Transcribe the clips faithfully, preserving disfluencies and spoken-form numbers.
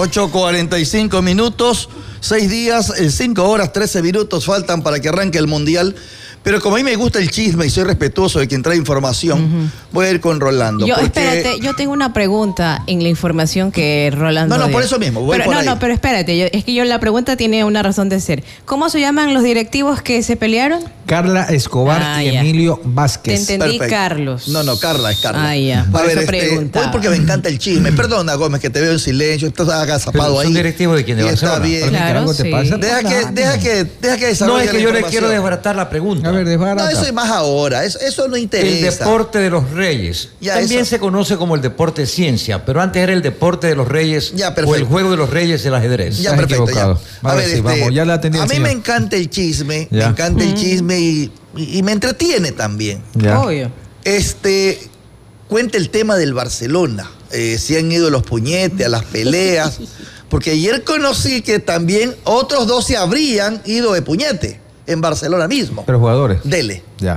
ocho cuarenta y cinco minutos, seis días, cinco horas, trece minutos faltan para que arranque el Mundial. Pero como a mí me gusta el chisme y soy respetuoso de quien trae información, uh-huh. voy a ir con Rolando. Yo, porque... espérate, yo tengo una pregunta en la información que Rolando No, no, dio. por eso mismo, voy pero, por No, ahí. no, pero espérate, yo, es que yo la pregunta tiene una razón de ser. ¿Cómo se llaman los directivos que se pelearon? Carla Escobar ah, y ya. Emilio Vázquez. Te entendí, Perfecto. Carlos. No, no, Carla, es Carla. Ah, ya, por a ver, eso este, preguntaba. voy porque me encanta el chisme. Perdona, Gómez, que te veo en silencio, estás agazapado ahí. ¿Son directivos de quién? ¿De y está Barcelona? bien. Claro, ¿Algo te sí. pasa? Deja que, deja que, deja que desarrolle No, es que la yo le información. quiero desbaratar la pregunta. A ver, desbarata. No, eso es más ahora, eso, eso no interesa. El deporte de los reyes. Ya, También eso. se conoce como el deporte ciencia, pero antes era el deporte de los reyes Ya, o perfecto. el juego de los reyes del ajedrez. Ya, Estás perfecto, ya. equivocado. A Ahora ver, sí, este, vamos, ya la atendí a el mí señor. me encanta el chisme, Ya. me encanta el Mm. chisme y, y, y me entretiene también. Ya. Obvio. Este, cuenta el tema del Barcelona, eh, si han ido los puñetes, a las peleas, porque ayer conocí que también otros dos se habrían ido de puñete en Barcelona mismo. Pero jugadores. Dele. Ya.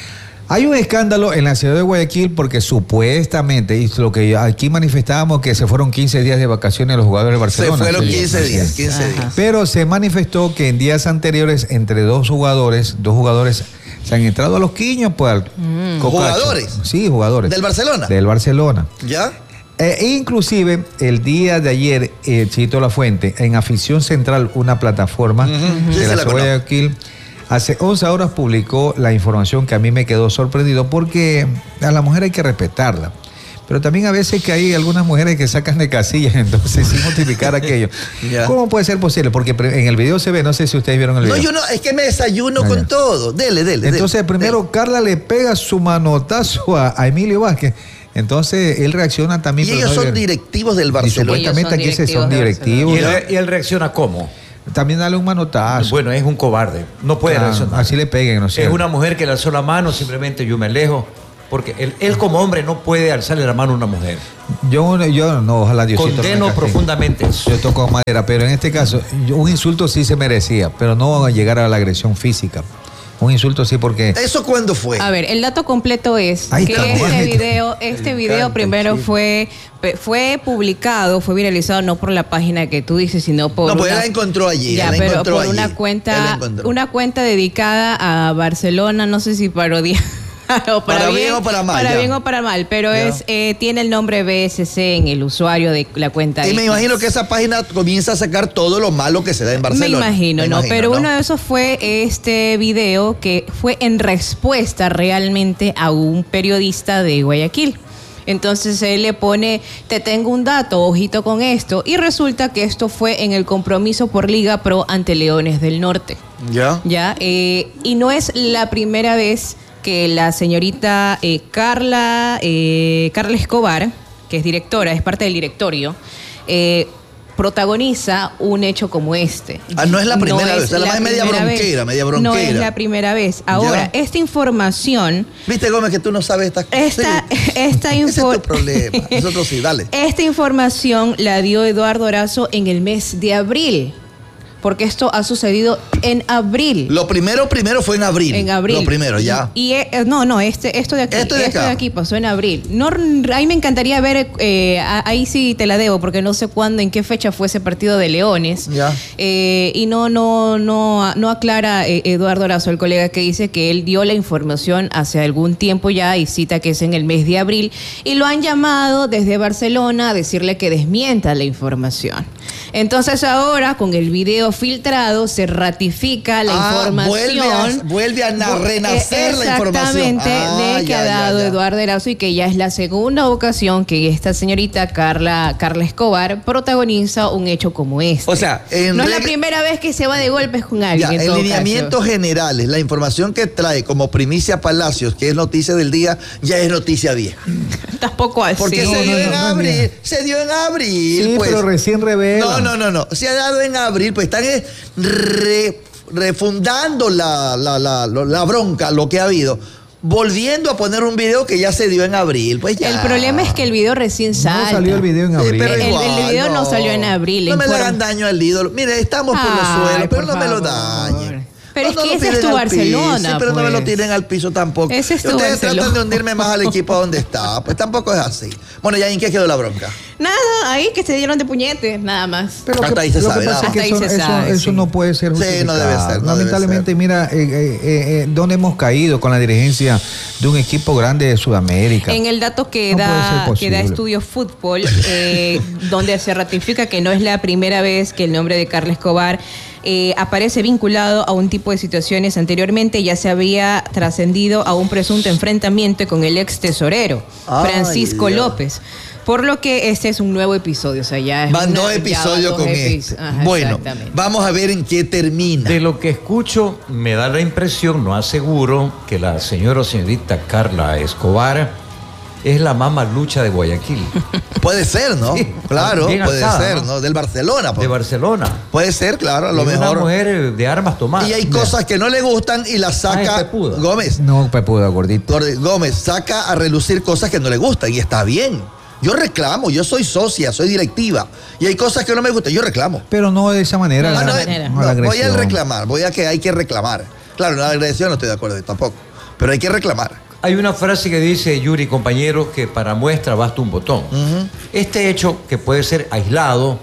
Hay un escándalo en la ciudad de Guayaquil porque supuestamente, y lo que aquí manifestábamos, que se fueron quince días de vacaciones los jugadores de Barcelona. Se fueron Sí, quince así días, es. quince Ajá. días. Pero se manifestó que en días anteriores, entre dos jugadores, dos jugadores se han entrado a los quiños, pues al Mm. cocacho. ¿Jugadores? Sí, jugadores. ¿Del Barcelona? Del Barcelona. ¿Ya? E inclusive, el día de ayer, eh, Chito La Fuente, en Afición Central, una plataforma Uh-huh. Sí, de se la la ciudad de Guayaquil, hace once horas publicó la información que a mí me quedó sorprendido, porque a la mujer hay que respetarla. Pero también a veces que hay algunas mujeres que sacan de casillas, entonces sin justificar aquello. Ya. ¿Cómo puede ser posible? Porque en el video se ve, no sé si ustedes vieron el video. No, yo no, es que me desayuno Ah, con ya. todo. Dele, dele. Entonces, dele, primero dele. Carla le pega su manotazo a, a Emilio Vázquez. Entonces, él reacciona también. Y pero ellos no- son directivos del Y Barcelona. supuestamente Ellos son aquí se son directivos de directivos. ¿Y ¿no? él, y él reacciona cómo? También dale un manotazo. Bueno, es un cobarde. No puede Ah, reaccionar. así le peguen, ¿no es Es cierto? una mujer que le alzó la mano, simplemente yo me alejo. Porque él, él como hombre no puede alzarle la mano a una mujer. Yo, yo no, ojalá Diosito no me Condeno castigue. profundamente eso. Yo toco madera, pero en este caso, yo- un insulto sí se merecía, pero no a llegar a la agresión física. Un insulto sí porque... ¿Eso cuándo fue? A ver, el dato completo es Ahí que está, este bonito. video, este Me video encanta primero el chisme. fue, pe- fue publicado, fue viralizado no por la página que tú dices, sino por No, pues una, él la encontró allí. ya, él la pero encontró por allí. una Él la cuenta, encontró. una cuenta dedicada a Barcelona, no sé si parodia. o para, Para bien o para mal, ya. bien o para mal, pero Ya. es eh, tiene el nombre B S C en el usuario de la cuenta. Y me X. imagino que esa página comienza a sacar todo lo malo que se da en Barcelona. Me imagino, Me ¿no? imagino, Pero ¿no? uno de esos fue este video que fue en respuesta realmente a un periodista de Guayaquil. Entonces él le pone, te tengo un dato, ojito con esto. Y resulta que esto fue en el compromiso por Liga Pro ante Leones del Norte. ¿Ya? ¿Ya? Eh, y no es la primera vez que la señorita eh, Carla, eh, Carla Escobar, que es directora, es parte del directorio, eh, protagoniza un hecho como este. Ah, no es la primera vez, la más media primera vez. bronquera, media No bronquera. es la primera vez. Ahora, Ya. esta información, ¿Viste, Gómez, que tú no sabes estas cosas? esta, Sí. esta Ese es info- tu problema. Nosotros sí, dale. Esta información la dio Eduardo Erazo en el mes de abril, porque esto ha sucedido en abril. Lo primero, primero fue en abril. En abril. Lo primero, ya. Y eh, no, no, este, esto de aquí, Esto de acá. aquí pasó en abril. No, ahí me encantaría ver, eh, a- ahí sí te la debo, porque no sé cuándo, en qué fecha fue ese partido de Leones. Ya. Eh, y no, no, no, no aclara eh, Eduardo Erazo, el colega, que dice que él dio la información hace algún tiempo ya y cita que es en el mes de abril. Y lo han llamado desde Barcelona a decirle que desmienta la información. Entonces ahora, con el video filtrado, se ratifica la Ah, información. vuelve a- vuelve a na- renacer la información. Exactamente, Ah, de que ya, ha ya, dado ya. Eduardo Erazo y que ya es la segunda ocasión que esta señorita Carla, Carla Escobar protagoniza un hecho como este. O sea, en no es la reg- primera vez que se va de golpes con Ya, alguien. en en todo lineamientos caso. generales, la información que trae como primicia Palacios, que es noticia del día, ya es noticia vieja. Tampoco así. Porque no, se dio no, en no, no, abril, mira. se dio en abril. Sí, pues. pero recién revela. No, no, no, no. Se ha dado en abril, pues están eh, re- refundando la, la, la, la, la bronca, lo que ha habido. Volviendo a poner un video que ya se dio en abril, pues ya. El problema es que el video recién sale. No salió el video en Sí, abril. pero El- el igual, video no salió en abril, No en me le forma- hagan daño al ídolo. Mire, estamos por los Ay, suelos, pero por no me lo favor. dañen. Pero es no que lo ese es tiren tu al Barcelona, piso, sí, pero no me lo pues. tiren al piso tampoco. Ese es tu Ustedes Barcelona. tratan de hundirme más al equipo donde está. Pues tampoco es así. Bueno, ya en qué quedó la bronca. Nada, ahí que se dieron de puñete, nada más. Pero Hasta que- ahí se lo sabe, que pasa nada es que más. eso, Hasta ahí se eso- sabe, eso sí. no puede ser Sí, justificado. no debe ser, no Lamentablemente, debe mira, eh, eh, eh, ¿dónde hemos caído con la dirigencia de un equipo grande de Sudamérica? En el dato que, No puede ser da, que posible. da Estudio Fútbol, eh, donde se ratifica que no es la primera vez que el nombre de Carla Escobar eh, aparece vinculado a un tipo de situaciones. Anteriormente ya se había trascendido a un presunto enfrentamiento con el ex tesorero, Ay, Francisco Dios. López. Por lo que este es un nuevo episodio, o sea, ya es Van una- dos ya episodios van dos con epi- este. Ajá, Bueno, exactamente. vamos a ver en qué termina. De lo que escucho, me da la impresión, no aseguro, que la señora o señorita Carla Escobar es la mamalucha de Guayaquil, Puede ser, ¿no? Sí, Claro, bien puede alzada, ser, ¿no? ¿no? Del Barcelona. pues. de Barcelona. Puede ser, claro, a lo Es mejor. una mujer de armas tomadas. Y hay cosas que no le gustan y las Ah, saca es pepuda. Gómez. No, Pepuda, gordito. Gordi- Gómez saca a relucir cosas que no le gustan y está bien. Yo reclamo, yo soy socia, soy directiva y hay cosas que no me gustan, yo reclamo. Pero no de esa manera. No, Ah, la- no, esa manera. no la no, voy a agresión. reclamar, voy a que hay que reclamar. Claro, la agresión no estoy de acuerdo tampoco, pero hay que reclamar. Hay una frase que dice, Yuri, compañeros, que para muestra basta un botón. Ujú. Este hecho, que puede ser aislado,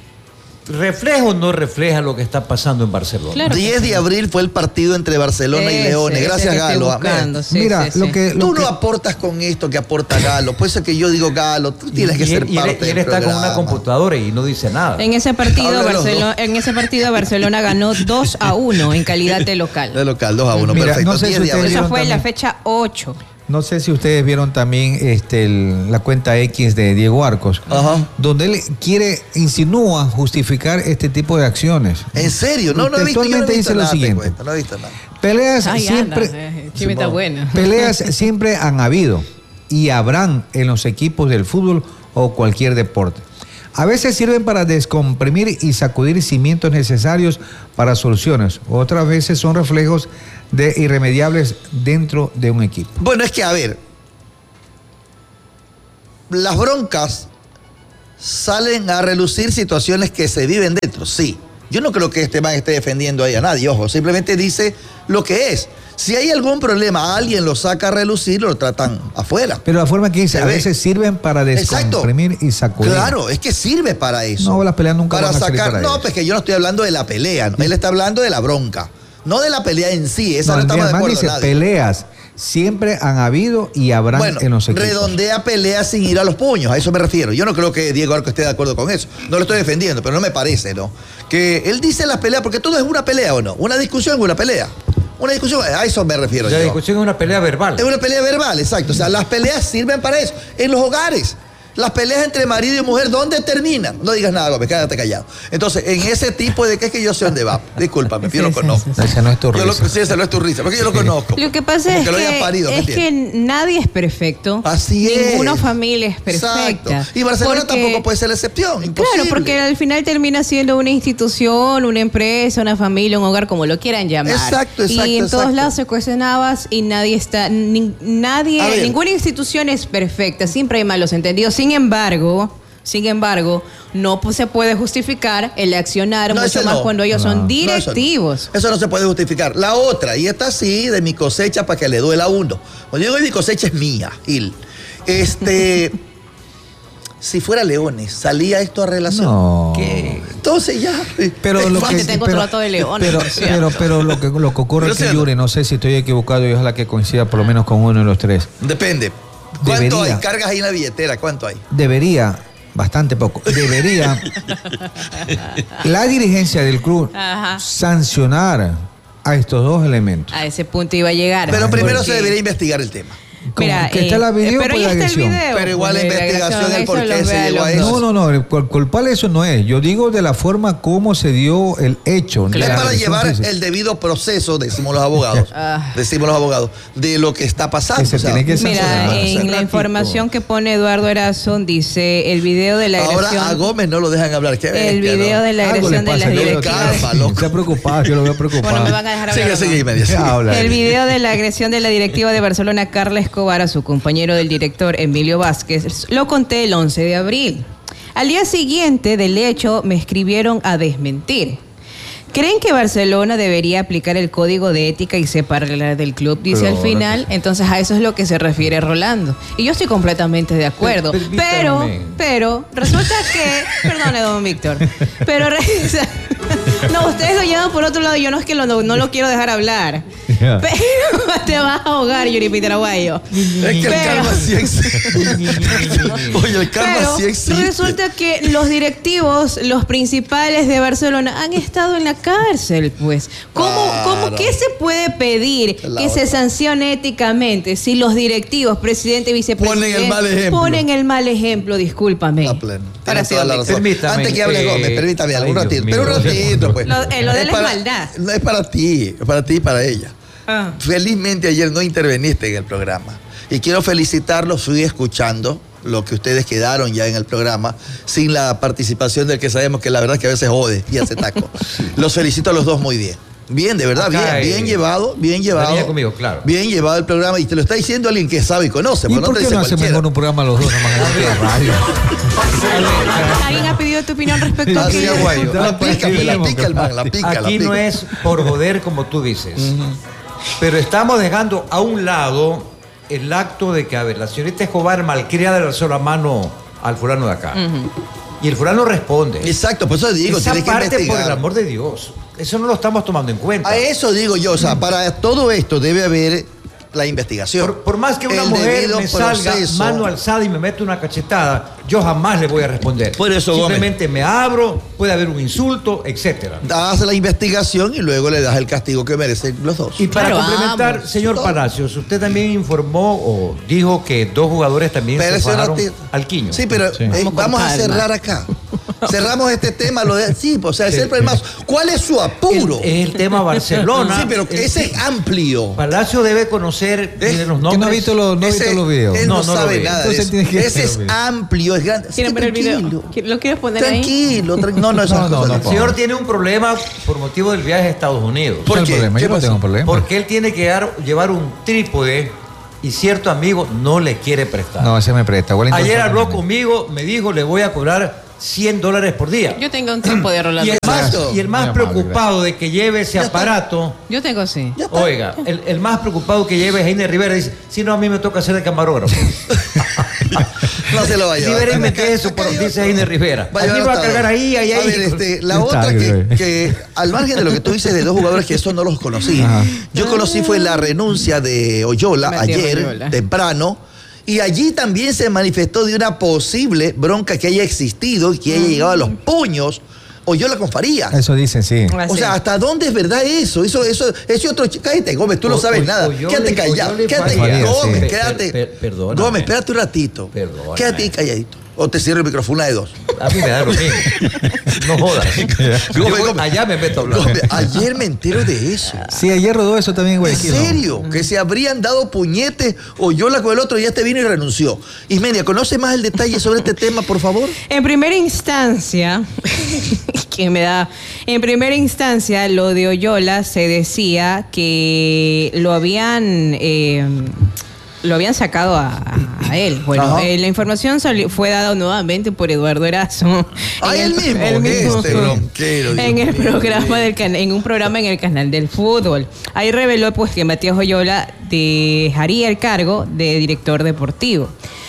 ¿refleja o no refleja lo que está pasando en Barcelona? Claro que diez de abril fue el partido entre Barcelona y Ese, Leones. ese Gracias, que estoy Galo. buscando, Amén. sí, Mira, sí, lo sí. que. Lo Tú que- no aportas con esto que aporta Galo. Por eso que yo digo Galo, tú tienes que y ser él, y él- parte y él del está con programa. una computadora y no dice nada. En ese partido, Habla de los Barcelona, en ese partido Barcelona ganó dos a uno en calidad de local. De local, dos a uno, Mira, perfecto. no sé si diez de ustedes abril. Esa vieron fue la también- fecha ocho. No sé si ustedes vieron también este, el- la cuenta X de Diego Arcos, Ajá. donde él quiere, insinúa justificar este tipo de acciones. ¿En serio? No, no he visto, yo no he Textualmente visto dice lo nada, te siguiente. cuento, no he visto nada. Peleas Ay, siempre, anda, eh, chivita buena. peleas siempre han habido y habrán en los equipos del fútbol o cualquier deporte. A veces sirven para descomprimir y sacudir cimientos necesarios para soluciones. Otras veces son reflejos de irremediables dentro de un equipo. Bueno, es que, a ver, las broncas salen a relucir situaciones que se viven dentro, sí. Yo no creo que este man esté defendiendo ahí a nadie, ojo, simplemente dice lo que es. Si hay algún problema, alguien lo saca a relucir, lo tratan afuera. Pero la forma que dice, Se a ve. veces sirven para Exacto. descomprimir y sacudir. Claro, es que sirve para eso. No, las peleas nunca para van a servir sacar, para no, eso. pues que yo no estoy hablando de la pelea, ¿no? Él está hablando de la bronca, no de la pelea en sí, esa no, No, estamos mi de hermano acuerdo dice, nadie. peleas siempre han habido y habrán Bueno, en los equipos. redondea peleas sin ir a los puños, a eso me refiero. Yo no creo que Diego Arco esté de acuerdo con eso. No lo estoy defendiendo, pero no me parece, ¿no? Que él dice las peleas, porque todo es una pelea, ¿o no? Una discusión es una pelea. Una discusión, a eso me refiero La yo. discusión es una pelea verbal. Es una pelea verbal, exacto. O sea, las peleas sirven para eso. En los hogares. Las peleas entre marido y mujer, ¿dónde terminan? No digas nada, Gómez, quédate callado. Entonces, en ese tipo de que es que yo sé dónde va. Discúlpame, yo Sí, lo sí, conozco. sí, Esa no es tu Yo lo, risa. sí, esa no es tu risa, porque yo lo conozco. Lo que pasa Como es que lo que, haya parido, ¿me es que entiendes? nadie es perfecto. Así es. Ninguna familia es perfecta. Exacto. Y Barcelona Porque- tampoco puede ser la excepción. Imposible. Claro, porque al final termina siendo una institución, una empresa, una familia, un hogar, como lo quieran llamar. Exacto, exacto, Y en todos exacto. lados se cuestionabas y nadie está, ni- A nadie, ver. ninguna institución es perfecta, siempre hay malos entendidos. Sin embargo, sin embargo, no pues, se puede justificar el accionar No, mucho ese más no. cuando ellos No. son No, eso no. directivos. Eso no se puede justificar. La otra, y esta sí, de mi cosecha para que le duela a uno. Cuando yo digo mi cosecha es mía, Gil. Este, si fuera Leones, ¿salía esto a relación? No. ¿Qué? Entonces ya. Pero es lo fácil. que, tengo pero, trato de leones, pero, por cierto. pero, pero lo que, lo que ocurre Pero es que sí o no. Yuri, no sé si estoy equivocado y ojalá que coincida por lo menos con uno de los tres. Depende. ¿Cuánto Debería. hay? Cargas ahí en la billetera, ¿cuánto hay? Debería, bastante poco, debería la dirigencia del club Ajá. sancionar a estos dos elementos. A ese punto iba a llegar. Pero primero porque- se debería investigar el tema. Como Mira, que está la video pero por ahí la está el agresión. video. Pero igual la pues, de investigación, el eso por qué lo se ve llegó a los eso. dos. No, no, no, el cul- culpable eso no es. Yo digo de la forma como se dio el hecho. de Es la para agresión llevar física. el debido proceso, decimos los abogados, Ah. decimos los abogados, de lo que está pasando. Que se o sea, tiene que Mira, sancionar. en la Ratito. información que pone Eduardo Erazón dice el video de la ahora agresión. a Gómez no lo dejan hablar. ¿Qué el bestia, video no? de la Algo le agresión de pasa, las yo veo directivas. calma, loco. Está preocupado, yo lo veo preocupado. Bueno, me van a dejar hablar. Sigue, ¿o no? sigue, y media. ¿Qué habla? El video de la agresión de la directiva de Barcelona, Carla Escobar, a su compañero del director Emilio Vázquez, lo conté el once de abril. Al día siguiente del hecho me escribieron a desmentir. ¿Creen que Barcelona debería aplicar el código de ética y separarla del club? Dice Pero al final. Entonces a eso es lo que se refiere Rolando. Y yo estoy completamente de acuerdo. Per- Pero, permítame. pero, resulta que... Perdone, don Víctor. Pero... re- No, ustedes lo llevan por otro lado. Yo no es que lo, no, no lo quiero dejar hablar. Ya. Pero te vas a ahogar, Yuri Pitaraguayo. Es que el Pero- karma sí existe. Oye, el karma Pero sí existe. resulta que los directivos, los principales de Barcelona, han estado en la cárcel, pues. ¿Cómo, Claro. cómo qué se puede pedir La que se otra. sancione éticamente si los directivos, presidente, vicepresidente, Ponen el mal ejemplo. ponen el mal ejemplo? Discúlpame. A pleno. Ahora Tienes sí, toda don la Víctor. razón. Permítame, Antes que hable eh, Gómez, permítame algo, un ay, ratito. Dios Pero un mío, ratito, pues. Lo- eh, lo de Es la para- maldad. No es para ti, es para ti y para ella. Ah. Felizmente ayer no interveniste en el programa. Y quiero felicitarlos, fui escuchando lo que ustedes quedaron ya en el programa, sin la participación del que sabemos que la verdad es que a veces jode y hace taco. Los felicito a los dos muy bien. Bien, de verdad, Acá, bien, eh, bien llevado, bien llevado. línea conmigo, claro. Bien llevado el programa y te lo está diciendo alguien que sabe y conoce. ¿Y porque por te qué dice no hacemos cualquiera. mejor un programa los dos nomás en la radio? ¿Alguien ha pedido tu opinión respecto a Así qué? es, guayo. La Pues, pica, pues, la pica el man, la pica, la Aquí pica. no es por joder como tú dices, pero estamos dejando a un lado el acto de que, a ver, la señorita Escobar malcriada le alzó la mano al fulano de acá. Y el fulano responde. Exacto, por eso digo, Esa tienes que parte, por investigar. el amor de Dios, eso no lo estamos tomando en cuenta. A eso digo yo, o sea, para todo esto debe haber la investigación. Por, por más que una El mujer debido me salga proceso. mano alzada y me mete una cachetada, yo jamás le voy a responder. Por eso, simplemente me abro, puede haber un insulto, etcétera. Das la investigación y luego le das el castigo que merecen los dos. Y para Claro, complementar, vamos. señor Todo. Palacios, usted también informó o dijo que dos jugadores también Pero se eso no fajaron te- al quiño. Sí, pero Sí. eh, Vamos con vamos a calma. cerrar acá. Cerramos este tema, lo de. Sí, pues, o sea, ese es Sí. el problema. ¿Cuál es su apuro? El- es el tema Barcelona. Sí, pero El- ese es amplio. Palacio debe conocer ¿Eh? miren, los Que nombres. no ha visto los, no ha visto Ese- los videos. Él no, No, no lo sabe ve. nada de Entonces eso. tiene que Ese ver es los videos. amplio, es grande. ¿Quieren ver el video? Tranquilo. ¿Lo quieres poner ahí? Tranquilo, tranquilo. No, no, esas No, no, cosas no, El señor tiene un problema por motivo del viaje a Estados Unidos. ¿Por ¿Cuál qué? problema? ¿Qué Yo no pasó? tengo problema. Porque él tiene que dar- llevar un trípode y cierto amigo no le quiere prestar. No, ese me presta. Wellington Ayer Sánchez habló me- conmigo, me dijo, le voy a cobrar cien dólares por día. Yo tengo un tiempo de Rolando. Y el más, Exacto. y el más Muy amable, preocupado de que lleve ese Ya está. aparato, Yo tengo sí. Ya está. oiga, el, el más preocupado que lleve es Heine Rivera, dice, si no, a mí me toca ser el camarógrafo. No se lo va a llevar. Libérenme eso, por, dice Heine Rivera. Va A mí me llevar va a hasta cargar ahora. ahí, ahí, A ahí. ver, este, la Está otra que, bien. que, al margen de lo que tú dices de dos jugadores que eso no los conocí, Ajá. yo conocí fue la renuncia de Oyola Matías ayer, Oyola. temprano, y allí también se manifestó de una posible bronca que haya existido y que haya llegado a los puños Oyola con Farías. Eso dicen, sí. O sea, ¿hasta dónde es verdad eso? Eso, eso, ese otro ch- cállate, Gómez, tú no O- sabes o- nada. Oyola- Quédate callado. Oyola y Quédate, Farías, Gómez, sí. quédate. Per- per- perdóname. Gómez, espérate un ratito. Perdóname. Quédate ahí calladito. O te cierro el micrófono, una de dos. A mí me da lo mismo. No jodas. Yo Gómez, voy- Gómez. allá me meto a hablar. Gómez, ayer me entero de eso. Sí, ayer rodó eso también, ¿En güey. serio? Que se habrían dado puñetes Oyola con el otro y este vino y renunció. Ismenia, ¿conoce más el detalle sobre este tema, por favor? En primera instancia, que me da, en primera instancia, lo de Oyola se decía que lo habían, eh, lo habían sacado a, a él. Bueno, Ajá. eh, la información salió- fue dada nuevamente por Eduardo Erazo. Ah, En él mismo, este bronquero, Dios en el mío. programa del can- en un programa en el canal del fútbol. Ahí reveló pues que Matías Oyola dejaría el cargo de director deportivo.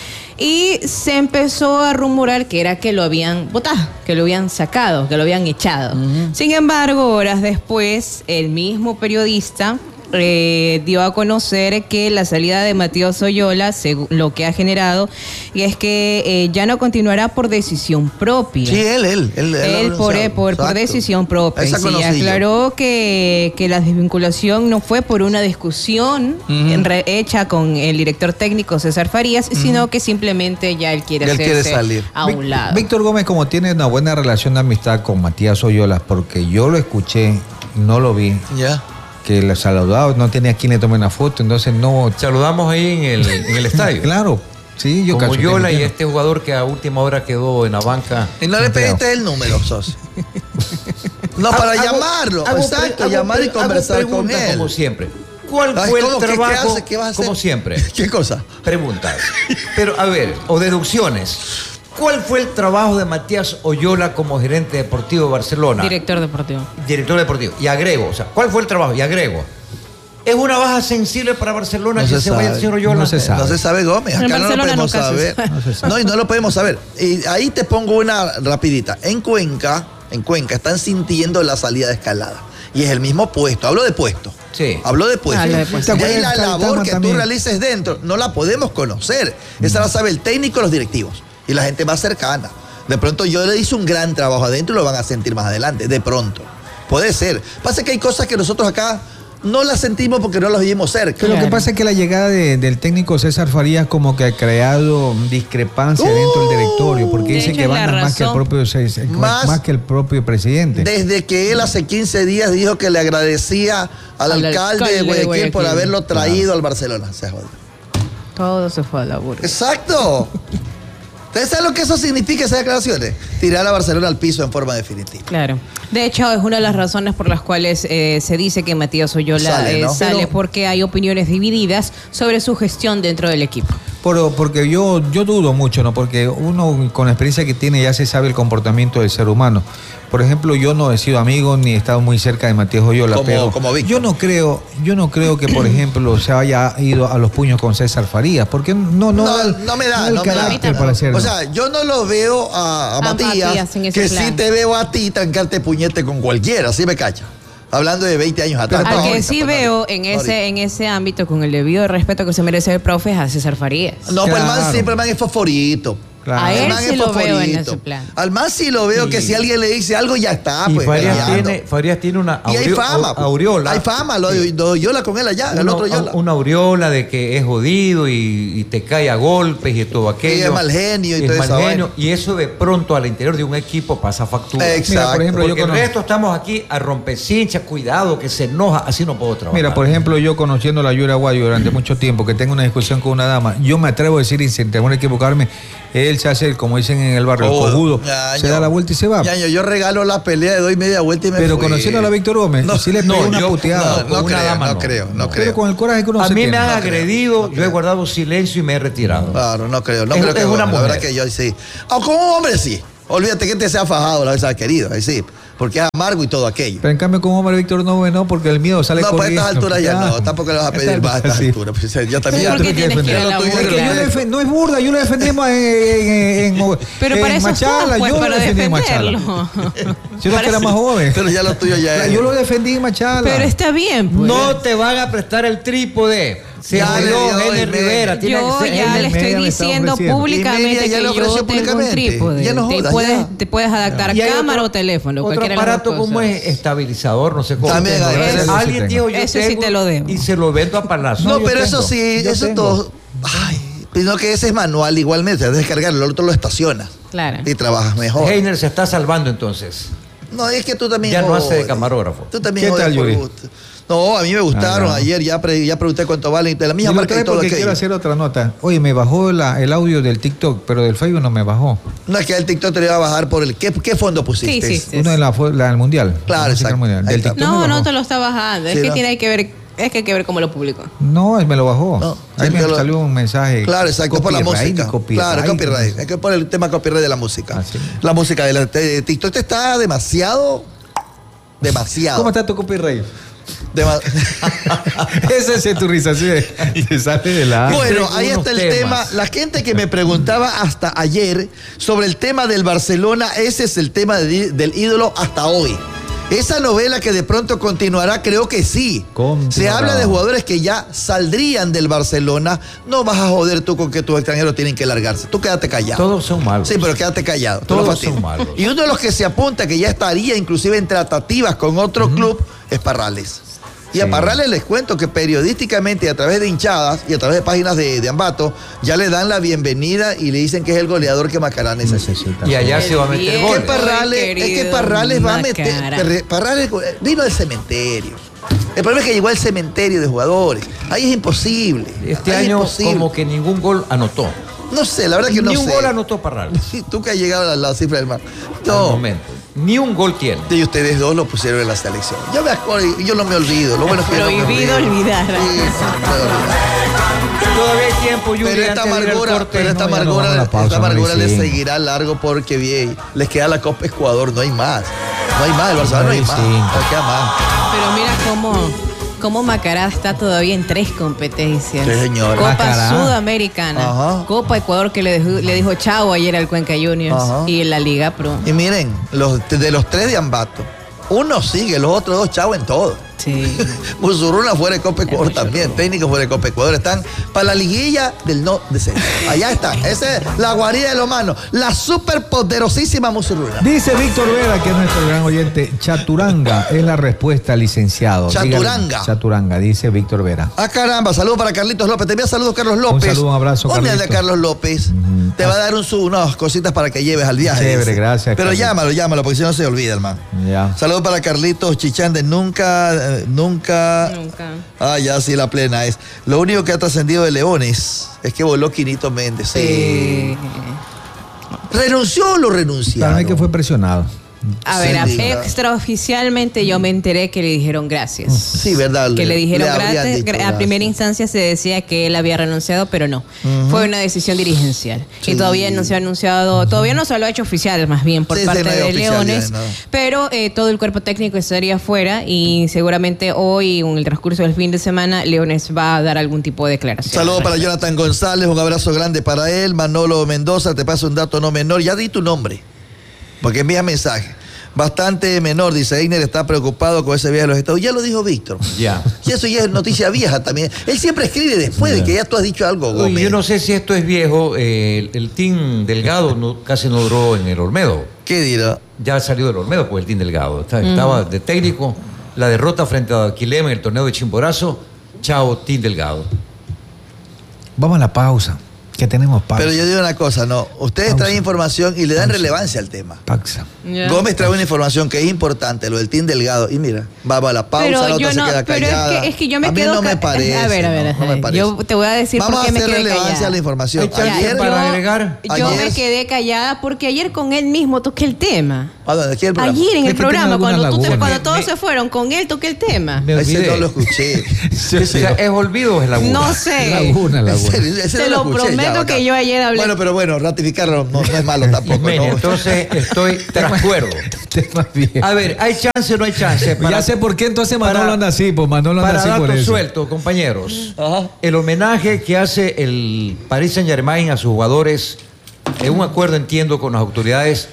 Y se empezó a rumorar que era que lo habían votado, que lo habían sacado, que lo habían echado. Sin embargo, horas después, el mismo periodista eh, dio a conocer que la salida de Matías Oyola, según lo que ha generado, y es que eh, ya no continuará por decisión propia. Sí, él, él. Él, Él lo por, anunció. por, por Exacto. decisión propia. Esa Y sí, conocí yo. aclaró que, que la desvinculación no fue por una discusión en re- hecha con el director técnico César Farías, sino que simplemente ya él quiere Él quiere hacerse salir. a un Vic- lado. Víctor Gómez, como tiene una buena relación de amistad con Matías Oyola, porque yo lo escuché, no lo vi, Ya. que le saludaba, no tenía quien le tome una foto, entonces no. Saludamos ahí en el, en el estadio. Claro, sí, yo Como caso que Oyola y entiendo. este jugador que a última hora quedó en la banca. Y no le Santiago. pediste el número, socio. No, para Hago- llamarlo. hago Exacto, pre- hago llamar y pre- hago conversar con preguntas él. Como siempre. ¿Cuál Ay, fue el ¿cómo? ¿Qué- qué trabajo? hace? ¿Qué vas a hacer? Como siempre. ¿Qué cosa? Preguntas. Pero, a ver, o deducciones. ¿Cuál fue el trabajo de Matías Oyola como gerente deportivo de Barcelona? Director deportivo. Director deportivo. Y agrego, o sea, ¿cuál fue el trabajo? Y agrego. ¿Es una baja sensible para Barcelona No que se se vaya el sabe. señor Oyola? No se sabe. No se sabe, Gómez. En Acá no lo Barcelona podemos nunca se saber. sabe. No se sabe. No, y no lo podemos saber. Y ahí te pongo una rapidita. En Cuenca, en Cuenca, están sintiendo la salida de Escalada. Y es el mismo puesto. Hablo de puesto. Sí. Hablo de puesto. Hablo de puesto. Y ahí la ¿Te acuerdas del labor Caritama que también? tú realices dentro, no la podemos conocer. Esa la sabe el técnico y los directivos. Y la gente más cercana. De pronto yo le hice un gran trabajo adentro y lo van a sentir más adelante. De pronto. Puede ser. Pasa que hay cosas que nosotros acá no las sentimos porque no las vivimos cerca. Pero lo que Claro. pasa es que la llegada de- del técnico César Farías como que ha creado discrepancia dentro del directorio, porque de dice hecho, que es la van más que el razón. propio César- Más- más que el propio presidente. Desde que él hace quince días dijo que le agradecía al, Al alcalde, alcalde de de Guayaquil, por Guayaquil. haberlo traído al Barcelona. Se jodió. Todo se fue a la burra. Exacto. ¿Ustedes saben lo que eso significa, esas declaraciones? Tirar a Barcelona al piso en forma definitiva. Claro. De hecho, es una de las razones por las cuales eh, se dice que Matías Oyola Sale, eh, ¿no? sale, Pero- porque hay opiniones divididas sobre su gestión dentro del equipo. Pero porque yo, yo dudo mucho, ¿no? Porque uno con la experiencia que tiene ya se sabe el comportamiento del ser humano. Por ejemplo, yo no he sido amigo ni he estado muy cerca de Matías Oyola, Como- pero como Víctor. yo no creo, yo no creo que, por ejemplo, se haya ido a los puños con César Farías, porque no, no, No, da el- no me da, da el no me da. carácter para hacerlo. O sea, yo no lo veo a, a A Matías, Matías en ese que plan. sí te veo a ti trancarte puñete con cualquiera, así me cacha. Hablando de veinte años atrás. Pero no, Al que ahorita, sí pues, veo ahorita, en ahorita. ese, en ese ámbito, con el debido respeto que se merece el profe, es a César Farías. No, pues el man Claro. siempre el man es fosforito. Claro. A El él man sí es lo veo en fosforito. ese plan. Al man sí lo veo que Y- si alguien le dice algo ya está, Y pues. Farías peleando. tiene, Farías tiene una Y hay aureo- fama. au- pues. aureola. Hay fama, lo de lo de Yola con él allá, el Una, otro Yola. una aureola de que es jodido y, y te cae a golpes y todo aquello. es mal genio y es toda mal esa genio, vaina. y eso de pronto al interior de un equipo pasa factura. Exacto. Mira, por ejemplo, yo Porque el conozco- resto estamos aquí a rompecincha, cuidado, que se enoja, así no puedo trabajar. Mira, por ejemplo, yo conociendo a la Yura Aguayo durante mucho tiempo, que tengo una discusión con una dama, yo me atrevo a decir, y sin temor a equivocarme, él se hace, como dicen en el barrio, el Oh, cojudo, ñaño. se da la vuelta y se va. Ñaño, yo regalo la pelea, le doy media vuelta y me Pero fui. conociendo a la Víctor Gómez, No, sí le no, pegó una yo- puteada. No, no con una creo, dama no no. creo, no No. creo. Pero con el coraje que uno a se mí tiene. me han no creo, agredido, no yo creo. he guardado silencio y me he retirado. Claro, no creo, no Es- creo que es una bueno, la verdad mujer. que yo sí. Ah, como un hombre sí. Olvídate que te sea fajado la vez ha querido, ahí sí. Porque es amargo y todo aquello. Pero en cambio con Omar Víctor no, no, porque el miedo sale No, pues a corriendo. estas alturas ya Claro. no, tampoco le vas a pedir más a estas Sí. alturas. Pues, yo también Sí, ya porque tengo tienes que ir a defender. la Lo tuyo boca. es Es que yo lo le tuyo. defen- no es burda, yo lo defendemos en, en, en, en- Pero en para eso Machala, estás, pues, yo para lo defendí en Machala. defenderlo. Si no Para que era eso- más joven. Pero ya lo tuyo ya es. Yo lo defendí en Machala. Pero está bien, pues. No te van a prestar el trípode. Se Ya le jodió dio Henry el Rivera. tiene Yo que ser ya Henry le estoy Media me está diciendo ofreciendo. públicamente Y Media ya que le ofreció yo tengo un públicamente. trípode. Ya no te, jodas, puedes, ya. te puedes adaptar Y hay cámara otro- o teléfono. Otro cualquiera de las aparato dos como cosas. es estabilizador, no sé cómo. También tengo. hay, Es- eso sí Alguien tengo. dijo yo Ese sí tengo te lo debo. y se lo vendo a palazo. No, yo pero eso tengo, sí, yo eso tengo. todo. Ay, sino que ese es manual igualmente, debes descargarlo, el otro lo estacionas. Claro. Y trabajas mejor. Heiner se está salvando entonces. No, es que tú también. Ya no hace de jodes. camarógrafo. Tú también ¿Qué jodes tal, por Yuri? gusto. No, a mí me gustaron. Ah, no. Ayer ya, pre- ya pregunté cuánto valen. De la Y misma lo marca y trae todo porque aquello. quiero hacer otra nota. Oye, me bajó la- el audio del TikTok, pero del Facebook no me bajó. No es que el TikTok te lo iba a bajar por el. ¿Qué, qué fondo pusiste? Sí, sí. Uno de la, fue- la del Mundial. Claro, La música exacto. del Mundial. Ahí Del está. TikTok No, me no bajó. te lo está bajando. Es Sí, que ¿no? tiene hay que ver, es que hay que ver cómo lo publicó. No, me lo bajó. No, Ahí sí, me yo lo- salió un mensaje. Claro, exacto, es por la copyright, música. copyright. Claro, copyright. Es que por el tema copyright de la música. Ah, sí. La música de, la, de TikTok te está demasiado. Demasiado. ¿Cómo está tu copyright? Dema- Esa es tu risa, sí. Te sale de la... Bueno, tengo ahí unos está el temas. tema. La gente que me preguntaba hasta ayer sobre el tema del Barcelona, ese es el tema de- del ídolo hasta hoy. Esa novela que de pronto continuará, creo que sí. Continuará. Se habla de jugadores que ya saldrían del Barcelona. No vas a joder tú con que tus extranjeros tienen que largarse. Tú quédate callado. Todos son malos. Sí, pero quédate callado. tú Todos no fastidies. son malos. Y uno de los que se apunta que ya estaría inclusive en tratativas con otro club es Parrales. Y a Sí. Parrales les cuento que periodísticamente y a través de hinchadas y a través de páginas de, de Ambato ya le dan la bienvenida y le dicen que es el goleador que Macará necesita. Necesita. Y allá se va a meter Bien. Que goles. Parrales, Ay, es que querido Parrales va a meter. Macará. Perre- Parrales vino del cementerio. El problema es que llegó al cementerio de jugadores. Ahí es imposible. Este Ahí es año imposible. como que ningún gol anotó. No sé, la verdad que no Ni un sé. gol anotó Parrales. Sí, tú que has llegado a la cifra del mar. Al No. momento. Ni un gol tiene. Y ustedes dos lo pusieron en la selección. Yo me acuerdo, yo no me olvido. Lo bueno es que yo no me Prohibido olvido. olvidar. Sí, sí, no puedo olvidar. Todavía hay tiempo, Yuri, Pero esta antes de ir al amargura, corte. pero esta No, ya nos amargura, vamos a la pausa, esta amargura nueve y les cinco. seguirá largo porque bien, les queda la Copa Ecuador, no hay más. No hay más, el Barcelona no hay más. nueve y cinco. No queda más. Pero mira cómo, cómo Macará está todavía en tres competencias. Sí, señora. Copa Macará. Sudamericana, Ajá. Copa Ecuador que le dijo, le dijo chao ayer al Cuenca Juniors Ajá. y la Liga Pro. Y miren, los, de los tres de Ambato, uno sigue, los otros dos chao en todo. Sí. Musurruna fuera de Copa Ecuador también, técnicos fuera de Copa Ecuador, están para la liguilla del no descenso. Allá está, esa es la guarida de los manos, la superpoderosísima Musurruna. Dice Víctor Vera, que es nuestro gran oyente, Chaturanga es la respuesta, licenciado. Chaturanga. Dígale, Chaturanga, dice Víctor Vera. Ah, caramba, saludos para Carlitos López. Te envía saludos, Carlos López. Un saludo, un abrazo, ¿Dónde anda Carlitos? Carlos López? Ujú. Te va a dar un, su- unas cositas para que lleves al viaje. Chévere, dice. gracias, Pero Carlitos. llámalo, llámalo, porque si no se olvida, hermano. Ya. Saludos para Carlitos Chichán de Nunca, eh, Nunca. Nunca. Ah, ya sí, la plena es. Lo único que ha trascendido de Leones es que voló Quinito Méndez. Sí. ¿Renunció o lo Para renunciaron? mí que fue presionado. A ver, a- Sí, diga. extraoficialmente yo me enteré que le dijeron gracias. Sí, ¿verdad? Que le dijeron habrían gracias. dicho gra- A gracias. primera instancia se decía que él había renunciado, pero no. Fue una decisión dirigencial. Sí. Y todavía no se ha anunciado, todavía no se lo ha hecho oficial, más bien, por Sí, sí, parte no hay de oficialidad, Leones. nada. Pero eh, todo el cuerpo técnico estaría afuera y seguramente hoy, en el transcurso del fin de semana, Leones va a dar algún tipo de declaración. Saludos para Jonathan González, un abrazo grande para él. Manolo Mendoza, te paso un dato no menor. Ya di tu nombre, porque envía mensaje. Bastante menor, dice Einer, está preocupado con ese viaje a los Estados Unidos. Ya lo dijo Víctor. Ya. Y eso ya es noticia vieja también. Él siempre escribe después de que ya tú has dicho algo, Uy, Gómez. yo no sé si esto es viejo. eh, el, el team Delgado no- casi no duró en el Olmedo. ¿Qué dirá? Ya salió del Olmedo por el team Delgado. Está- Estaba de técnico. La derrota frente a Aquilema en el torneo de Chimborazo. Chao, team Delgado. Vamos a la pausa, que tenemos pausa. Pero yo digo una cosa, no. Ustedes Pausa. traen información y le dan Pausa. relevancia al tema. Pausa. Ya. Gómez trae una información que es importante, lo del Team Delgado. Y mira, vamos a la pausa, Pero la otra yo se no, queda pero callada. es que, es que yo me a mí quedo no me ca- parece. A ver, a ver, no, no me a ver, parece. yo te voy a decir Vamos por qué a me hacer quedé relevancia callada. a la información. ¿Hay chance Ayer, para yo, agregar? yo Ayer- me quedé callada porque ayer con él mismo toqué el tema. ¿A dónde? ¿Aquí el programa? Ayer en Es el que programa, tiene cuando, alguna tú te- laguna. cuando Me- todos me- se fueron, con él toqué el tema. Me Ese olvidé. no lo escuché. Sí, ¿Qué O sé sea, yo? ¿es olvido o es laguna? No sé. Laguna, En laguna. serio, ese Te no lo escuché, prometo bacán. que yo ayer hablé. Bueno, pero bueno, ratificarlo no, no es malo tampoco. Ismenia, ¿no? entonces estoy trascuerdo. Tema bien. A ver, ¿hay chance o no hay chance? ya sé por qué entonces Manolo para- anda así, pues Manolo anda Para así por datos eso. sueltos, compañeros. Ajá. El homenaje que hace el Paris Saint-Germain a sus jugadores, en un acuerdo, entiendo, con las autoridades,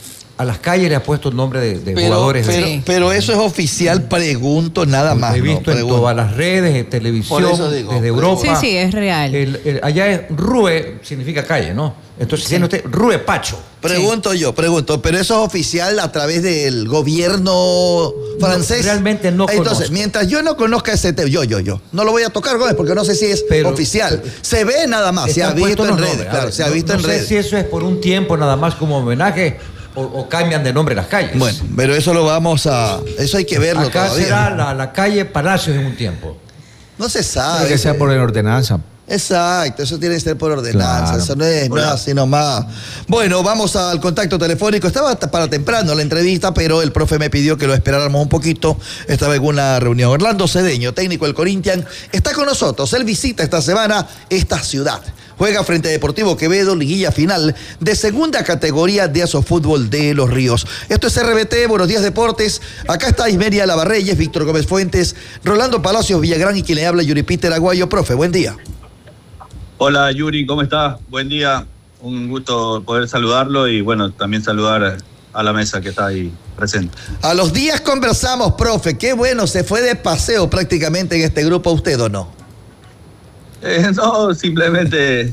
a las calles le ha puesto el nombre de, de Pero, jugadores. pero, Sí. pero eso es oficial, pregunto nada más. He ¿no? visto en Pregunto. todas las redes, en televisión, Por eso digo, desde pero- Europa. Sí, sí, es real. El- el- allá es Rue, significa calle, ¿no? Entonces tiene usted Rue Pacho. Pregunto yo, pregunto, pero eso es oficial a través del gobierno francés. realmente no Entonces, conozco. mientras yo no conozca ese tema, yo, yo, yo, no lo voy a tocar, Gómez, porque no sé si es Pero- oficial. Se ve nada más, se Están ha visto puestos en los redes, nombres. A claro, ver, se ha no- visto no en sé redes. si eso es por un tiempo nada más como homenaje o, o cambian de nombre las calles. Bueno, pero eso lo vamos a, eso hay que verlo Acá todavía. será la, la calle Palacios en un tiempo. No se Tiene sabe. que sea por la ordenanza. Exacto, eso tiene que ser por ordenanza, Claro. eso no es, no es así nomás. Bueno, vamos al contacto telefónico. Estaba hasta para temprano la entrevista, pero el profe me pidió que lo esperáramos un poquito. Estaba en una reunión. Orlando Cedeño, técnico del Corinthians, está con nosotros. Él visita esta semana esta ciudad. Juega frente a Deportivo Quevedo, liguilla final de segunda categoría de Asofútbol de Los Ríos. Esto es R B T, Buenos Días Deportes. Acá está Ismeria Lavarreyes, Víctor Gómez Fuentes, Rolando Palacios Villagrán y quien le habla, Yuri Peter Aguayo. Profe, buen día. Hola Yuri, ¿cómo estás? Buen día, un gusto poder saludarlo y bueno, también saludar a la mesa que está ahí presente. A los días conversamos, profe. Qué bueno, se fue de paseo prácticamente en este grupo, ¿usted o no? Eh, no, simplemente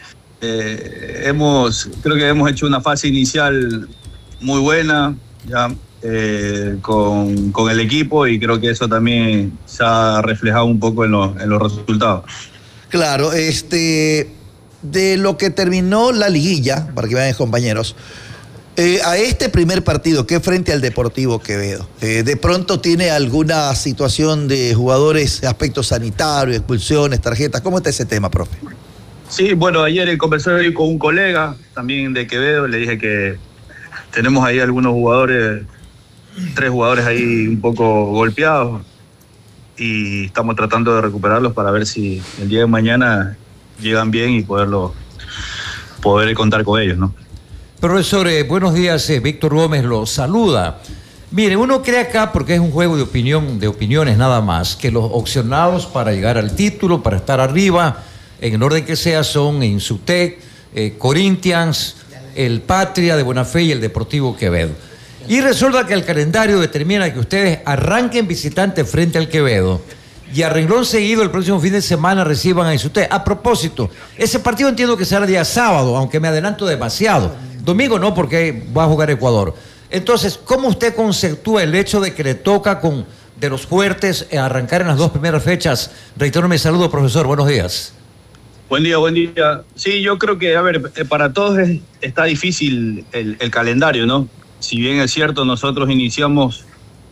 eh, hemos, creo que hemos hecho una fase inicial muy buena ya eh, con, con el equipo y creo que eso también se ha reflejado un poco en, los en los resultados. Claro, este, de lo que terminó la liguilla, para que vean compañeros, eh, a este primer partido que es frente al Deportivo Quevedo, eh, ¿de pronto tiene alguna situación de jugadores, aspectos sanitarios, expulsiones, tarjetas? ¿Cómo está ese tema, profe? Sí, bueno, ayer conversé con un colega también de Quevedo, le dije que tenemos ahí algunos jugadores, tres jugadores ahí un poco golpeados y estamos tratando de recuperarlos para ver si el día de mañana llegan bien y poderlo, poder contar con ellos, ¿no? Profesor, eh, buenos días, eh, Víctor Gómez lo saluda. Mire, uno cree acá, porque es un juego de opinión, de opiniones nada más, que los opcionados para llegar al título, para estar arriba, en el orden que sea, son Insutec, eh, Corinthians, el Patria de Buena Fe y el Deportivo Quevedo. Y resulta que el calendario determina que ustedes arranquen visitante frente al Quevedo y a renglón seguido el próximo fin de semana reciban a Insutec. A propósito, ese partido entiendo que será día sábado, aunque me adelanto demasiado. Domingo no, porque va a jugar Ecuador. Entonces, ¿cómo usted conceptúa el hecho de que le toca con de los fuertes arrancar en las dos primeras fechas? Reitero mi saludo, profesor. Buenos días. Buen día, buen día. Sí, yo creo que, a ver, para todos es, está difícil el, el calendario, ¿no? Si bien es cierto, nosotros iniciamos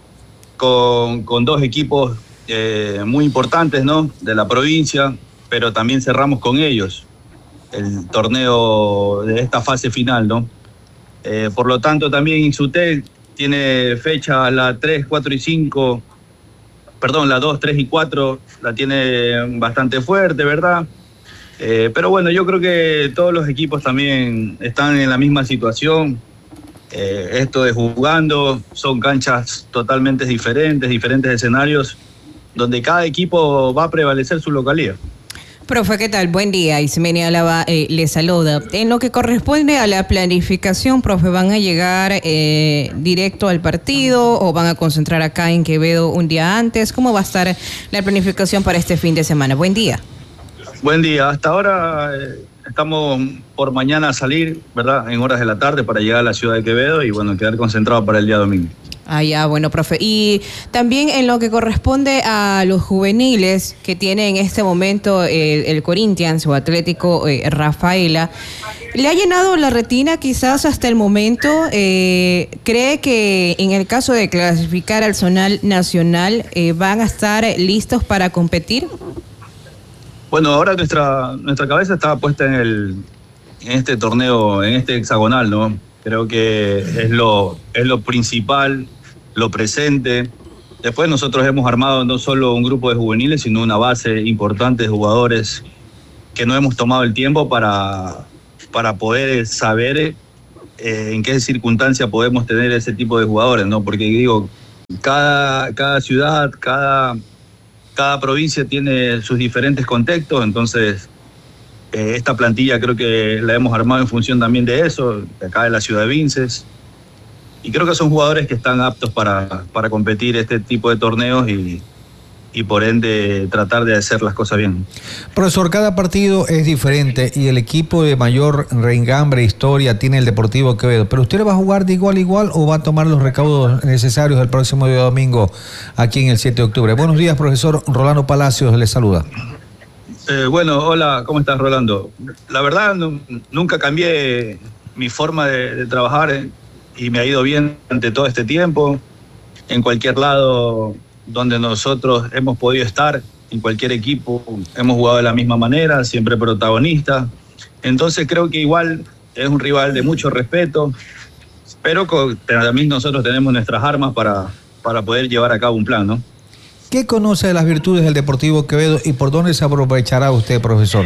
con, con dos equipos eh, muy importantes, ¿no? De la provincia, pero también cerramos con ellos el torneo de esta fase final, ¿no? Eh, por lo tanto, también Insutec tiene fecha la tres, cuatro y cinco, perdón, la dos, tres y cuatro, la tiene bastante fuerte, ¿verdad? Eh, pero bueno, yo creo que todos los equipos también están en la misma situación. Eh, esto de jugando, son canchas totalmente diferentes, diferentes escenarios, donde cada equipo va a prevalecer su localidad. Profe, ¿qué tal? Buen día. Ismeni Álava eh, le saluda. En lo que corresponde a la planificación, profe, ¿van a llegar eh, directo al partido o van a concentrar acá en Quevedo un día antes? ¿Cómo va a estar la planificación para este fin de semana? Buen día. Buen día. Hasta ahora eh, estamos por mañana a salir, ¿verdad? En horas de la tarde para llegar a la ciudad de Quevedo y, bueno, quedar concentrados para el día domingo. Ah, ya, bueno, profe. Y también en lo que corresponde a los juveniles que tiene en este momento el, el Corinthians o Atlético eh, Rafaela, ¿le ha llenado la retina quizás hasta el momento? Eh, ¿Cree que en el caso de clasificar al zonal nacional eh, van a estar listos para competir? Bueno, ahora nuestra, nuestra cabeza está puesta en, el, en este torneo, en este hexagonal, ¿no? Creo que es lo, es lo principal, lo presente. Después nosotros hemos armado no solo un grupo de juveniles, sino una base importante de jugadores que no hemos tomado el tiempo para, para poder saber eh, en qué circunstancia podemos tener ese tipo de jugadores, ¿no? Porque digo, cada, cada ciudad, cada, cada provincia tiene sus diferentes contextos, entonces eh, esta plantilla creo que la hemos armado en función también de eso, de acá de la ciudad de Vinces. Y creo que son jugadores que están aptos para, para competir este tipo de torneos y, y por ende tratar de hacer las cosas bien. Profesor, cada partido es diferente y el equipo de mayor reengambre e historia tiene el Deportivo Quevedo. ¿Pero usted va a jugar de igual a igual o va a tomar los recaudos necesarios el próximo día domingo aquí en el siete de octubre? Buenos días, profesor. Rolando Palacios le saluda. Eh, bueno, hola, ¿cómo estás, Rolando? La verdad, no, nunca cambié mi forma de, de trabajar eh, y me ha ido bien durante todo este tiempo. En cualquier lado donde nosotros hemos podido estar, en cualquier equipo, hemos jugado de la misma manera, siempre protagonista. Entonces creo que igual es un rival de mucho respeto, pero con, también nosotros tenemos nuestras armas para, para poder llevar a cabo un plan, ¿no? ¿Qué conoce de las virtudes del Deportivo Quevedo y por dónde se aprovechará usted, profesor?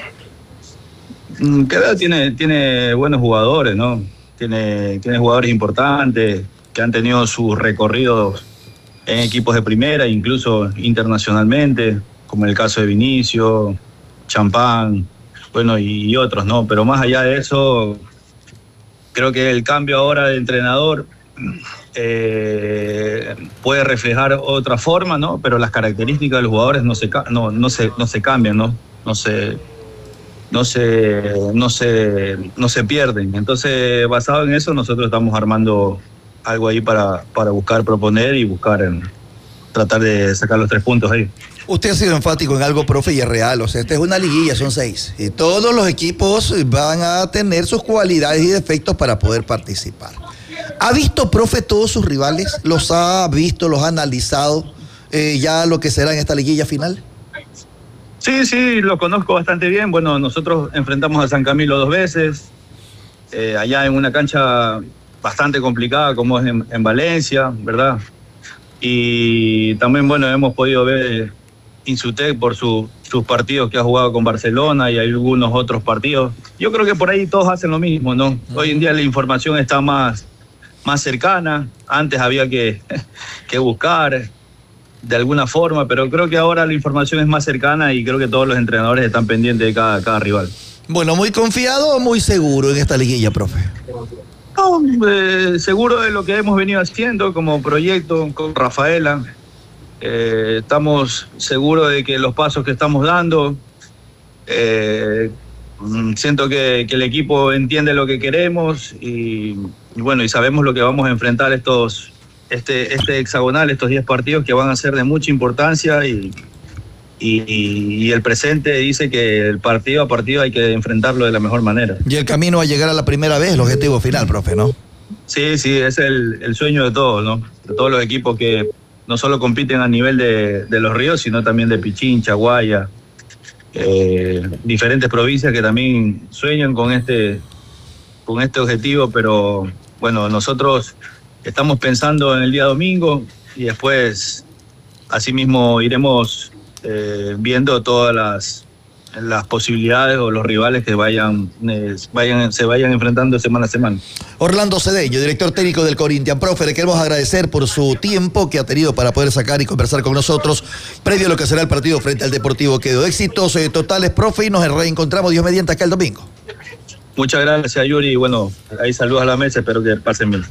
Quevedo tiene, tiene buenos jugadores, ¿no? Tiene, tiene jugadores importantes que han tenido sus recorridos en equipos de primera, incluso internacionalmente, como el caso de Vinicio, Champán, bueno, y, y otros, ¿no? Pero más allá de eso, creo que el cambio ahora de entrenador eh, puede reflejar otra forma, ¿no? Pero las características de los jugadores no se, no, no se, no se cambian, ¿no? No se, no se, no se, no se pierden. Entonces, basado en eso, nosotros estamos armando algo ahí para, para buscar, proponer y buscar, en, tratar de sacar los tres puntos ahí. Usted ha sido enfático en algo, profe, y es real. O sea, esta es una liguilla, son seis. Y todos los equipos van a tener sus cualidades y defectos para poder participar. ¿Ha visto, profe, todos sus rivales? ¿Los ha visto, los ha analizado eh, ya lo que será en esta liguilla final? Sí, sí, lo conozco bastante bien. Bueno, nosotros enfrentamos a San Camilo dos veces, eh, allá en una cancha bastante complicada como es en, en Valencia, ¿verdad? Y también, bueno, hemos podido ver Insutec por su, sus partidos que ha jugado con Barcelona y algunos otros partidos. Yo creo que por ahí todos hacen lo mismo, ¿no? Hoy en día la información está más, más cercana. Antes había que, que buscar de alguna forma, pero creo que ahora la información es más cercana y creo que todos los entrenadores están pendientes de cada, cada rival. Bueno, ¿muy confiado o muy seguro en esta liguilla, profe? No, eh, seguro de lo que hemos venido haciendo como proyecto con Rafaela. Eh, estamos seguros de que los pasos que estamos dando, eh, siento que, que el equipo entiende lo que queremos y, y bueno, y sabemos lo que vamos a enfrentar estos, este, este hexagonal, estos diez partidos que van a ser de mucha importancia y, y, y el presente dice que el partido a partido hay que enfrentarlo de la mejor manera. Y el camino a llegar a la primera vez, el objetivo final, profe, ¿no? Sí, sí, es el, el sueño de todos, ¿no? De todos los equipos que no solo compiten a nivel de, de los ríos, sino también de Pichincha, Guaya, eh, diferentes provincias que también sueñan con este, con este objetivo, pero bueno, nosotros estamos pensando en el día domingo y después asimismo iremos eh, viendo todas las, las posibilidades o los rivales que vayan, eh, vayan, se vayan enfrentando semana a semana. Orlando Cedeño, director técnico del Corinthians. Profe, le queremos agradecer por su tiempo que ha tenido para poder sacar y conversar con nosotros previo a lo que será el partido frente al Deportivo Quevedo. Éxitos eh, totales, profe, y nos reencontramos Dios mediante acá el domingo. Muchas gracias, Yuri, y bueno, ahí saludos a la mesa, espero que pasen bien.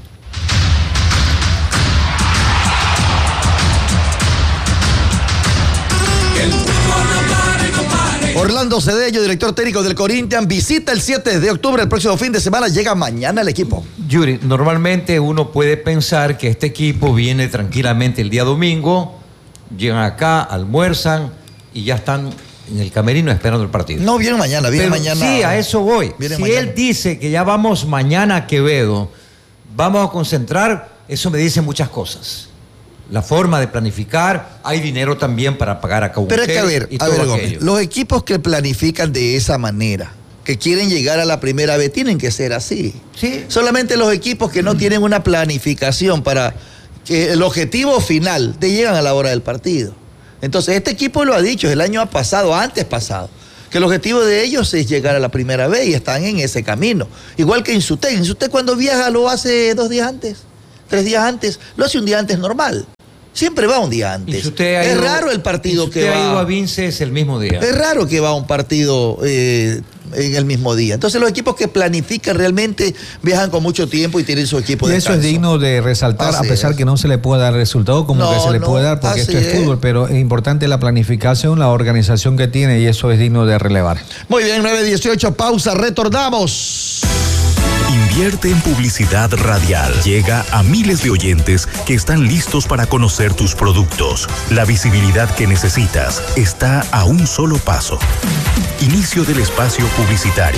Orlando Cedeño, director técnico del Corinthians, visita el siete de octubre, el próximo fin de semana, llega mañana el equipo. Yuri, normalmente uno puede pensar que este equipo viene tranquilamente el día domingo, llegan acá, almuerzan y ya están en el camerino esperando el partido. No, viene mañana, viene Pero mañana. Sí, a eso voy. Viene si mañana. él dice que ya vamos mañana a Quevedo, vamos a concentrar, eso me dice muchas cosas. La forma de planificar, hay dinero también para pagar a Cauquel. Pero es que a ver, y a todo ver, Gómez, aquello. los equipos que planifican de esa manera, que quieren llegar a la primera vez, tienen que ser así. Sí. Solamente los equipos que no tienen una planificación para que el objetivo final te llegan a la hora del partido. Entonces, este equipo lo ha dicho el año pasado, antes pasado, que el objetivo de ellos es llegar a la primera vez y están en ese camino. Igual que Insutec. Insutec cuando viaja lo hace dos días antes, tres días antes, lo hace un día antes normal. Siempre va un día antes. Si usted ha es ido, raro el partido si que usted va. ha ido a Vince es el mismo día. Es raro que va a un partido eh, en el mismo día. Entonces los equipos que planifican realmente viajan con mucho tiempo y tienen su equipo Y de eso es descanso. digno de resaltar, Así a pesar es. que no se le puede dar resultado como No, que se le no, puede dar, porque así esto es, es. fútbol, pero es importante la planificación, la organización que tiene y eso es digno de relevar. Muy bien, nueve dieciocho, pausa, retornamos. Invierte en publicidad radial. Llega a miles de oyentes que están listos para conocer tus productos. La visibilidad que necesitas está a un solo paso. Inicio del espacio publicitario.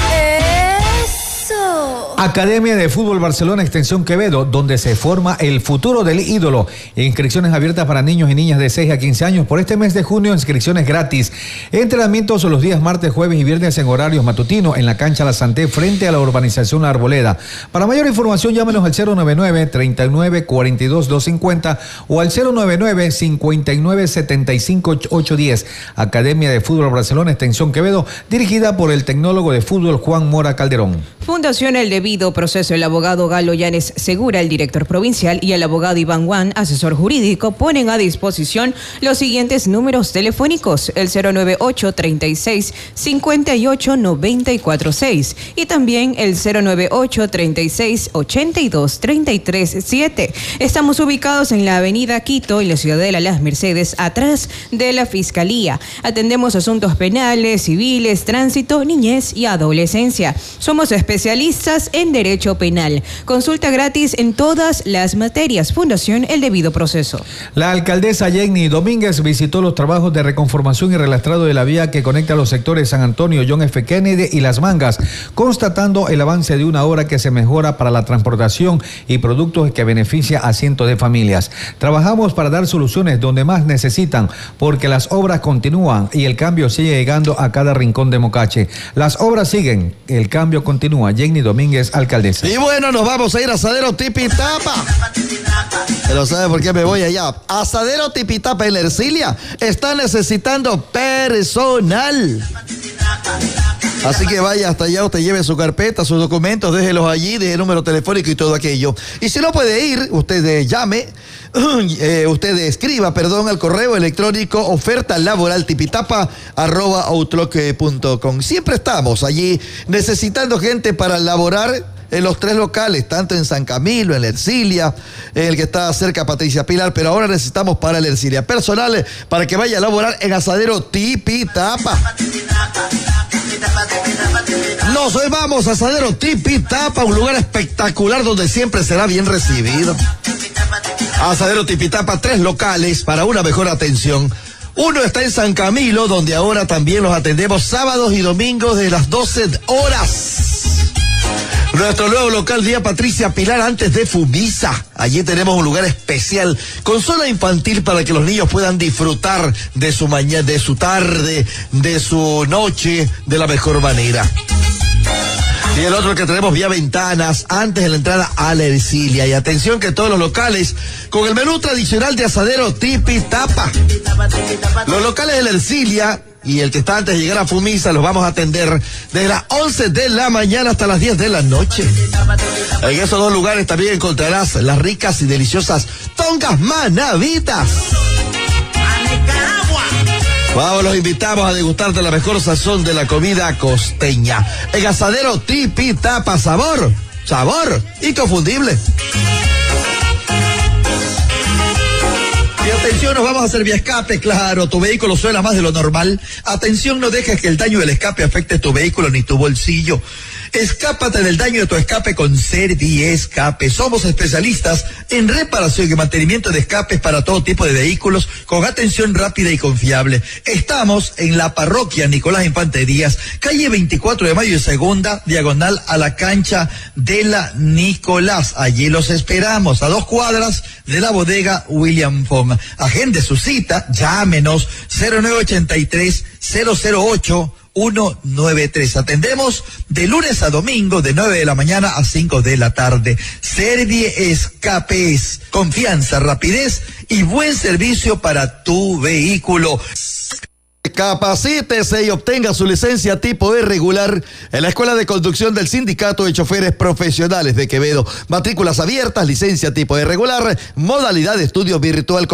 Academia de Fútbol Barcelona Extensión Quevedo, donde se forma el futuro del ídolo. Inscripciones abiertas para niños y niñas de seis a quince años. Por este mes de junio, inscripciones gratis. Entrenamientos los días martes, jueves y viernes en horarios matutinos en la cancha La Santé frente a la urbanización La Arboleda. Para mayor información, llámenos al cero nueve nueve, treinta y nueve, cuarenta y dos, doscientos cincuenta o al cero nueve nueve, cincuenta y nueve, setenta y cinco, ochocientos diez. Academia de Fútbol Barcelona Extensión Quevedo, dirigida por el tecnólogo de fútbol Juan Mora Calderón. Fundación El Debido Proceso, el abogado Galo Llanes Segura, el director provincial, y el abogado Iván Juan, asesor jurídico, ponen a disposición los siguientes números telefónicos: el cero nueve ocho, treinta y seis, cincuenta y ocho, noventa y cuatro seis y también el cero nueve ocho, treinta y seis, ochenta y dos, treinta y tres siete. Estamos ubicados en la avenida Quito, en la Ciudadela Las Mercedes, atrás de la Fiscalía. Atendemos asuntos penales, civiles, tránsito, niñez y adolescencia. Somos especialistas en derecho penal. Consulta gratis en todas las materias. Fundación El Debido Proceso. La alcaldesa Jenny Domínguez visitó los trabajos de reconformación y relastrado de la vía que conecta los sectores San Antonio, John F. Kennedy y Las Mangas, constatando el avance de una obra que se mejora para la transportación y productos que beneficia a cientos de familias. Trabajamos para dar soluciones donde más necesitan, porque las obras continúan y el cambio sigue llegando a cada rincón de Mocache. Las obras siguen, el cambio continúa. Jenny Domínguez es alcaldesa. Y bueno, nos vamos a ir a Asadero Tipitapa. Pero ¿sabe por qué me voy allá? Asadero Tipitapa en la Ercilia está necesitando personal. Así que vaya hasta allá, usted lleve su carpeta, sus documentos, déjelos allí, deje el número telefónico y todo aquello. Y si no puede ir, usted eh, llame, eh, usted escriba, perdón, al correo electrónico oferta laboral tipitapa arroba outlook punto com. Siempre estamos allí necesitando gente para laborar en los tres locales, tanto en San Camilo, en la Ercilia, en el que está cerca Patricia Pilar, pero ahora necesitamos para la Ercilia personal para que vaya a laborar en Asadero Tipitapa. Nos vamos a Asadero Tipitapa, un lugar espectacular donde siempre será bien recibido. Asadero Tipitapa, tres locales para una mejor atención. Uno está en San Camilo, donde ahora también los atendemos sábados y domingos de las doce horas. Nuestro nuevo local Vía Patricia Pilar antes de Fumisa. Allí tenemos un lugar especial con zona infantil para que los niños puedan disfrutar de su mañana, de su tarde, de su noche de la mejor manera. Y el otro que tenemos Vía Ventanas antes de la entrada a la Ercilia. Y atención que todos los locales con el menú tradicional de Asadero Tipitapa. Los locales de la Ercilia y el que está antes de llegar a Fumisa los vamos a atender desde las once de la mañana hasta las diez de la noche. En esos dos lugares también encontrarás las ricas y deliciosas tongas manavitas. Vamos, los invitamos a degustar de la mejor sazón de la comida costeña. En Asadero Tipitapa, sabor, sabor inconfundible. Y atención, nos vamos a hacer vía escape, claro, tu vehículo suena más de lo normal. Atención, no dejes que el daño del escape afecte tu vehículo ni tu bolsillo. Escápate del daño de tu escape con Serviescape. Somos especialistas en reparación y mantenimiento de escapes para todo tipo de vehículos con atención rápida y confiable. Estamos en la parroquia Nicolás Infante Díaz, calle veinticuatro de mayo y segunda, diagonal a la cancha de la Nicolás. Allí los esperamos, a dos cuadras de la bodega William Fong. Agende su cita, llámenos cero nueve ochenta y tres, cero cero ocho, uno nueve tres. Atendemos de lunes a domingo de nueve de la mañana a cinco de la tarde. Serviescape es confianza, rapidez y buen servicio para tu vehículo. Capacítese y obtenga su licencia tipo E regular en la Escuela de Conducción del Sindicato de Choferes Profesionales de Quevedo. Matrículas abiertas, licencia tipo E regular, modalidad de estudio virtual.